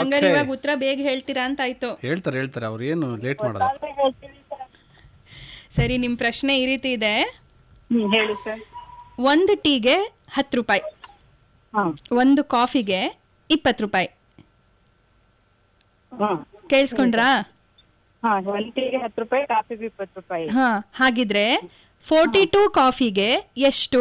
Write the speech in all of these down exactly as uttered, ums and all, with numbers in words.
ಹಂಗಾರೆ ಇವಾಗ ಉತ್ತರ ಬೇಗ ಹೇಳ್ತೀರಾ ಅಂತ ಆಯ್ತು. ಹೇಳ್ತಾರೆ ಹೇಳ್ತಾರೆ ಅವ್ರು ಏನು ಲೇಟ್ ಮಾಡಲ್ಲ. ಸರಿ, ನಿಮ್ ಪ್ರಶ್ನೆ ಈ ರೀತಿ ಇದೆ. ಹೇಳಿ ಸರ್. ಒಂದು ಟೀಗೆ ಹತ್ತು ರೂಪಾಯಿ, ಒಂದು ಕಾಫಿಗೆ ಇಪ್ಪತ್ತು ರೂಪಾಯಿ. ಕೇಳಿಸ್ಕೊಂಡ್ರಾ? ಒಂದು ಟೀಗೆ ಹತ್ತು ರೂಪಾಯಿ, ಕಾಫಿಗೆ ಇಪ್ಪತ್ತು ರೂಪಾಯಿ. ಹಾ, ಹಾಗಿದ್ರೆ ಫೋರ್ಟಿ ಟೂ ಕಾಫಿಗೆ ಎಷ್ಟು?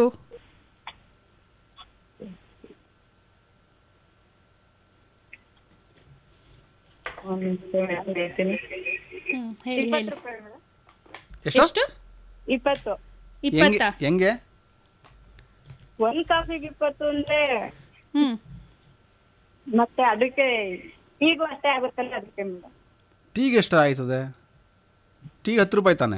ಎಷ್ಟು? ಇಪ್ಪತ್ತು. ಇಪ್ಪತ್ತಾ? ಹೆಂಗೆ? ಒಂದ್ ಕಾಫಿಗೆ ಇಪ್ಪತ್ತು ಅಂದ್ರೆ ಹ್ಮ್ ಮತ್ತೆ ಅದಕ್ಕೆ ಟೀಗೂ ಅಷ್ಟೇ ಆಗುತ್ತಲ್ಲ, ಅದಕ್ಕೆ ಮೇಡಮ್. ಟೀಗೆ ಎಷ್ಟು ಆಯ್ತದೆ? ಟೀಗೆ ಹತ್ತು ರೂಪಾಯಿ ತಾನೆ?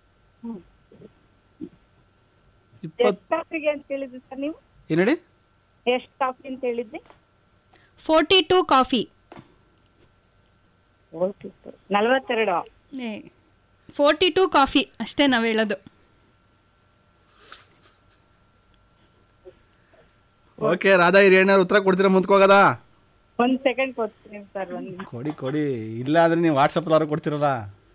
ಎಷ್ಟು ಕಾಫಿಗೆ ಅಂತ ಹೇಳಿದ್ರಿ ಸರ್ ನೀವು? ಏನು ಹೇಳಿ? ಎಷ್ಟು ಕಾಫಿ ಅಂತ ಹೇಳಿದ್ರಿ? Forty two coffee. ನಲ್ವತ್ತೆರಡು. ಫೋರ್ಟಿ ಟೂ ಕಾಫಿ ಅಷ್ಟೇ ನಾವು ಹೇಳೋದು. ಓಕೆ, ರಾಧಾ ಹಿರಿಯಣ್ಣ ಉತ್ತರ ಕೊಡ್ತೀರಾ ಮುಂದ್ಕೋಗದ? ಒಂದ್ ಸೆಕೆಂಡ್ ಕೊಡ್ತೀನಿ ಸರ್. ಕೊಡಿ ಕೊಡಿ, ಇಲ್ಲ ಅಂದ್ರೆ ನೀವು ವಾಟ್ಸಪ್ ಅವ್ರು ಕೊಡ್ತಿರಲ್ಲ.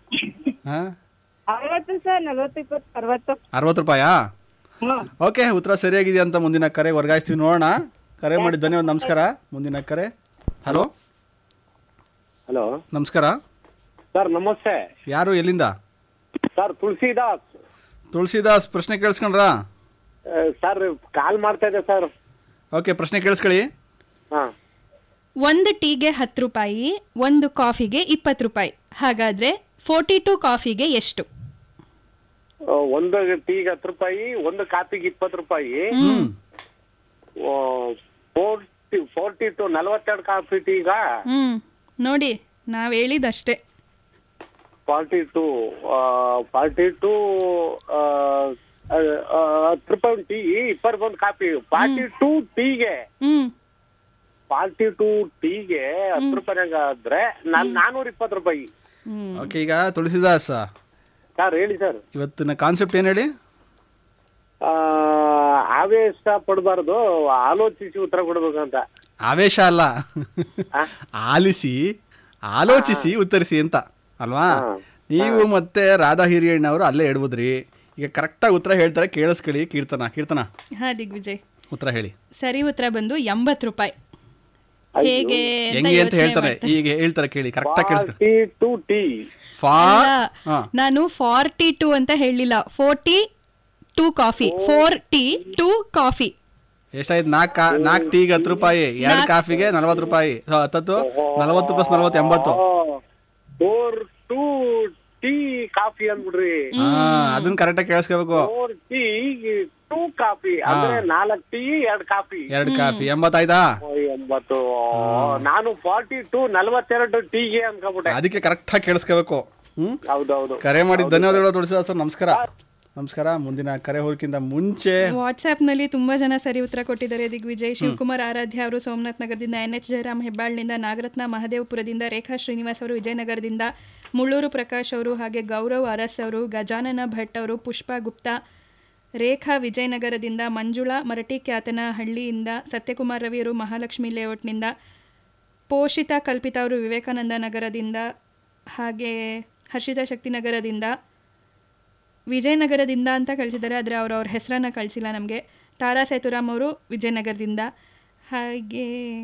ಅರವತ್ತು ಸರ್, ನಲ್ವತ್ತು ಇಪ್ಪತ್ತು ಅರವತ್ತು. ಅರವತ್ತು ರೂಪಾಯಾ? ಓಕೆ, ಉತ್ತರ ಸರಿಯಾಗಿದೆ ಅಂತ ಮುಂದಿನ ಕರೆ ವರ್ಗಾಯಿಸ್ತೀವಿ, ನೋಡೋಣ. ಕರೆ ಮಾಡಿ ಧನ್ಯವಾದ, ನಮಸ್ಕಾರ. ಮುಂದಿನ ಕರೆ. ಹಲೋ ಹಲೋ, ನಮಸ್ಕಾರ ಸರ್. ನಮಸ್ತೆ. ಯಾರು, ಎಲ್ಲಿಂದ? ಸರ್, ತುಳಸಿದಾಸ್. ತುಳಸಿದಾಸ್, ಪ್ರಶ್ನೆ ಕೇಳಿಸ್ಕೊಂಡ್ರಾ? ಸರ್, ಕಾಲ್ ಮಾಡ್ತಾ ಇದೆ ಸರ್. ಓಕೆ, ಪ್ರಶ್ನೆ ಕೇಳಿಸ್ಕೊಳ್ಳಿ. ಒಂದು ಟೀಗೆ ಹತ್ತು ರೂಪಾಯಿ, ಒಂದು ಕಾಫಿಗೆ ಇಪ್ಪತ್ತು ರೂಪಾಯಿ. ಹಾಗಾದ್ರೆ ಫೋರ್ಟಿ ಟೂ ಕಾಫಿಗೆ ಎಷ್ಟು? ಒಂದು ಟೀಗೆ ಹತ್ತು ರೂಪಾಯಿ, ಒಂದು ಕಾಫಿಗೆ ಇಪ್ಪತ್ತು ರೂಪಾಯಿ. ಫೋರ್ಟಿ ಫೋರ್ಟಿ ಟು ನಲ್ವತ್ತೆರಡು ಕಾಫಿ ಟೀಗ. ಹ್ಮ್ ನೋಡಿ, ನಾವ್ ಹೇಳಿದಷ್ಟೇ. ಫಾರ್ಟಿ ಟು ಫಾರ್ಟಿ ಟು ಹತ್ತು ರೂಪಾಯಿ ಒಂದು ಟೀ, ಇಪ್ಪತ್ತೊಂದು coffee. Forty to ಟೀಗೆ forty to ಟೀಗೆ ಹತ್ತು ರೂಪಾಯಿ ಆದ್ರೆ ನಾನೂರ ಇಪ್ಪತ್ತು ರೂಪಾಯಿ. ಓಕೆ, ಈಗ ತುಳಸಿದಾಸ್ ಸರ್ ಹೇಳಿ ಸರ್. ಇವತ್ತಿನ ಕಾನ್ಸೆಪ್ಟ್ ಏನ್ ಹೇಳಿ? ಆವೇಶ ಪಡಬಾರ್ದು, ಆಲೋಚಿಸಿ ಉತ್ತರ ಕೊಡ್ಬೇಕಂತ. ಆವೇಶ ಅಲ್ಲ, ಆಲಿಸಿ ಆಲೋಚಿಸಿ ಉತ್ತರಿಸಿ ಅಂತ ಅಲ್ವಾ? ನೀವು ಮತ್ತೆ ರಾಧಾ ಹಿರಿಯಣ್ಣವರು ಅಲ್ಲೇ ಹೇಳ್ಬೋದ್ರಿ. ಈಗ ಕರೆಕ್ಟಾಗಿ ಉತ್ತರ ಹೇಳ್ತಾರೆ, ಕೇಳಿಸ್ಕೊಳ್ಳಿ. ಕೀರ್ತನ ಕೀರ್ತನ ಹಾ ದಿಗ್ವಿಜಯ್, ಉತ್ತರ ಹೇಳಿ. ಸರಿ, ಉತ್ತರ ಬಂದು ಎಂಬತ್ತು ರೂಪಾಯಿ. ಹೇಗೆ ಹೆಂಗೆ ಅಂತ ಹೇಳ್ತಾರೆ, ಈಗ ಹೇಳ್ತಾರೆ ಕೇಳಿ, ಕರೆಕ್ಟಾಗಿ ಕೇಳಿಸ್ಕೊಳ್ಳಿ. ನಾನು ಫಾರ್ಟಿ ಟೂ ಅಂತ ಹೇಳಿಲ್ಲ, forty two coffee. Four tea two coffee. ಎಷ್ಟಾಯ್ತು? ನಾಲ್ಕು ನಾಲ್ಕು ಟೀಗೆ ಹತ್ತು ರೂಪಾಯಿ, ಎರಡು ಕಾಫಿಗೆ ನಲ್ವತ್ತು ರೂಪಾಯಿ. ಹತ್ತತ್ತು ನಲ್ವತ್ತು ಪ್ಲಸ್ ನಲ್ವತ್ತು ಎಂಬತ್ತು. Four two tea coffee ಅಂದ್ಬಿಡ್ರಿ. ಹಾ, ಅದನ್ನ ಕರೆಕ್ಟಾಗಿ ಕೇಳಿಸ್ಕೋಬೇಕು. ಫೋರ್ ಟೀ ಟೂ ಕಾಫಿ ಅಂದ್ರೆ ನಾಲ್ಕು ಟೀ ಎರಡು ಕಾಫಿ. ಎರಡು ಕಾಫಿ ಎಂಬತ್ತಾಯ್ತಾ? ಎಂಬತ್ತು. ನಾನು ಫಾರ್ಟಿ ಟು ನಲ್ವತ್ತೆರಡು ಟೀಗೆ ಅನ್ಕೊಂಡ್ಬಿಟ್ಟೆ. ಅದಕ್ಕೆ ಕರೆಕ್ಟಾಗಿ ಕೇಳಿಸ್ಕೋಬೇಕು. ಹ್ಮ್, ಹೌದೌದು. ಕರೆ ಮಾಡಿದ ಧನ್ಯವಾದಗಳು ತುಳಸಿದಾಸ್ ಸರ್. ನಮಸ್ಕಾರ. ನಮಸ್ಕಾರ. ಮುಂದಿನ ಕರೆ ಹೋಗೋಕ್ಕಿಂತ ಮುಂಚೆ ವಾಟ್ಸ್ಆಪ್ ನಲ್ಲಿ ತುಂಬಾ ಜನ ಸರಿ ಉತ್ತರ ಕೊಟ್ಟಿದ್ದಾರೆ. ದಿಗ್ವಿಜಯ್, ಶಿವಕುಮಾರ್ ಆರಾಧ್ಯ ಅವರು ಸೋಮನಾಥ್ ನಗರದಿಂದ, ಎನ್ ಎಚ್ ಜಯರಾಮ್ ಹೆಬ್ಬಾಳ್ನಿಂದ, ನಾಗರತ್ನ ಮಹದೇವಪುರದಿಂದ, ರೇಖಾ ಶ್ರೀನಿವಾಸ್ ಅವರು ವಿಜಯನಗರದಿಂದ, ಮುಳ್ಳೂರು ಪ್ರಕಾಶ್ ಅವರು, ಹಾಗೆ ಗೌರವ್ ಅರಸ್ ಅವರು, ಗಜಾನನ ಭಟ್ ಅವರು, ಪುಷ್ಪಾ ಗುಪ್ತಾ, ರೇಖಾ ವಿಜಯನಗರದಿಂದ, ಮಂಜುಳಾ ಮರಟಿ ಕ್ಯಾತನಹಳ್ಳಿಯಿಂದ, ಸತ್ಯಕುಮಾರ್ ರವಿಯವರು ಮಹಾಲಕ್ಷ್ಮಿ ಲೇಔಟ್ನಿಂದ, ಪೋಷಿತಾ ಕಲ್ಪಿತಾ ಅವರು ವಿವೇಕಾನಂದ ನಗರದಿಂದ, ಹಾಗೆ ಹರ್ಷಿತಾ ಶಕ್ತಿನಗರದಿಂದ, ವಿಜಯನಗರದಿಂದ ಅಂತ ಕಳಿಸಿದ್ದಾರೆ, ಆದರೆ ಅವರು ಅವ್ರ ಹೆಸರನ್ನು ಕಳಿಸಿಲ್ಲ ನಮಗೆ. ತಾರಾ ಸೇತುರಾಮ್ ಅವರು ವಿಜಯನಗರದಿಂದ, ಹಾಗೆ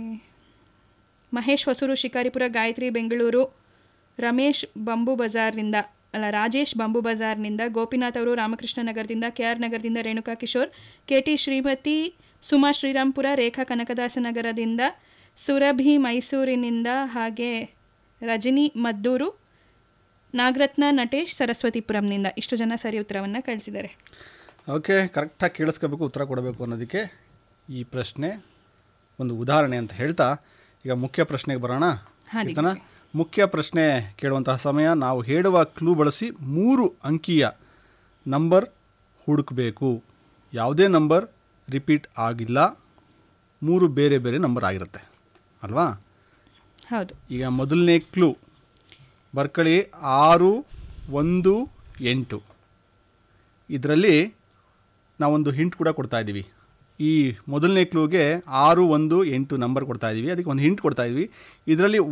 ಮಹೇಶ್ ಹೊಸೂರು ಶಿಕಾರಿಪುರ, ಗಾಯತ್ರಿ ಬೆಂಗಳೂರು, ರಮೇಶ್ ಬಂಬು ಬಜಾರ್ನಿಂದ ಅಲ್ಲ ರಾಜೇಶ್ ಬಂಬು ಬಜಾರ್ನಿಂದ, ಗೋಪಿನಾಥ್ ಅವರು ರಾಮಕೃಷ್ಣ ನಗರದಿಂದ, ಕೆ ಆರ್ ನಗರದಿಂದ ರೇಣುಕಾ ಕಿಶೋರ್, ಕೆ ಟಿ ಶ್ರೀಮತಿ, ಸುಮಾ ಶ್ರೀರಾಮ್ಪುರ, ರೇಖಾ ಕನಕದಾಸ ನಗರದಿಂದ, ಸುರಭಿ ಮೈಸೂರಿನಿಂದ, ಹಾಗೆ ರಜನಿ ಮದ್ದೂರು, ನಾಗರತ್ನ ನಟೇಶ್ ಸರಸ್ವತಿಪುರಂನಿಂದ. ಇಷ್ಟು ಜನ ಸರಿ ಉತ್ತರವನ್ನು ಕಳಿಸಿದ್ದಾರೆ. ಓಕೆ, ಕರೆಕ್ಟಾಗಿ ಕೇಳಿಸ್ಕೋಬೇಕು, ಉತ್ತರ ಕೊಡಬೇಕು ಅನ್ನೋದಕ್ಕೆ ಈ ಪ್ರಶ್ನೆ ಒಂದು ಉದಾಹರಣೆ ಅಂತ ಹೇಳ್ತಾ ಈಗ ಮುಖ್ಯ ಪ್ರಶ್ನೆಗೆ ಬರೋಣ. ಮುಖ್ಯ ಪ್ರಶ್ನೆ ಕೇಳುವಂತಹ ಸಮಯ. ನಾವು ಹೇಳುವ ಕ್ಲೂ ಬಳಸಿ ಮೂರು ಅಂಕಿಯ ನಂಬರ್ ಹುಡುಕಬೇಕು. ಯಾವುದೇ ನಂಬರ್ ರಿಪೀಟ್ ಆಗಿಲ್ಲ, ಮೂರು ಬೇರೆ ಬೇರೆ ನಂಬರ್ ಆಗಿರುತ್ತೆ ಅಲ್ವಾ? ಹೌದು. ಈಗ ಮೊದಲನೇ ಕ್ಲೂ ಬರ್ಕೊಳ್ಳಿ. ಆರು ಒಂದು ಎಂಟು. ಇದರಲ್ಲಿ ನಾವೊಂದು ಹಿಂಟ್ ಕೂಡ ಕೊಡ್ತಾ ಇದ್ದೀವಿ. ಈ ಮೊದಲನೇ ಕ್ಲೂಗೆ ಆರು ಒಂದು ಎಂಟು ನಂಬರ್ ಕೊಡ್ತಾ ಇದ್ದೀವಿ, ಅದಕ್ಕೆ ಒಂದು ಹಿಂಟ್ ಕೊಡ್ತಾ ಇದ್ದೀವಿ. ಇದರಲ್ಲಿ